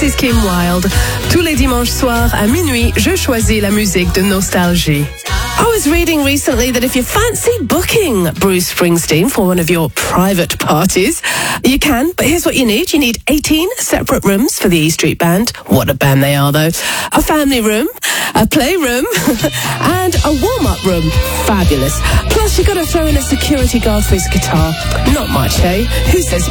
this is Kim Wilde. Tous les dimanches soirs à minuit, je choisis la musique de nostalgie. I was reading recently that if you fancy booking Bruce Springsteen for one of your private parties, you can, but here's what you need. You need 18 separate rooms for the E Street Band. What a band they are, though. A family room, a playroom, and a warm-up room. Fabulous. Plus, you've got to throw in a security guard for his guitar. Not much, eh? Who says